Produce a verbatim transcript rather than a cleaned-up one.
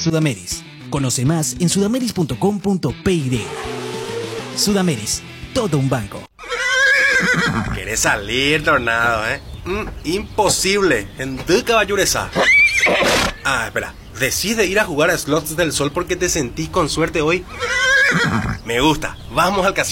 Sudameris. Conoce más en sudameris punto com punto p y. Sudameris, todo un banco. ¿Querés salir, Tornado, eh? Mm, imposible. En tu caballureza. Ah, espera. ¿Decide ir a jugar a Slots del Sol porque te sentís con suerte hoy? Me gusta. Vamos al casino.